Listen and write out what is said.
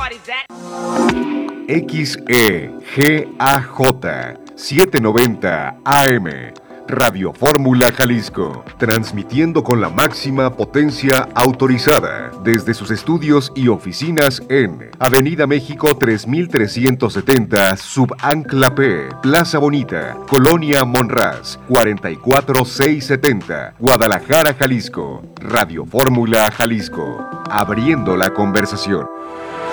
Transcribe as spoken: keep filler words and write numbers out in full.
X E G A J setecientos noventa A M Radio Fórmula Jalisco, transmitiendo con la máxima potencia autorizada desde sus estudios y oficinas en Avenida México tres mil trescientos setenta, Subancla P, Plaza Bonita, Colonia Monraz, cuarenta y cuatro mil seiscientos setenta, Guadalajara, Jalisco. Radio Fórmula Jalisco, abriendo la conversación.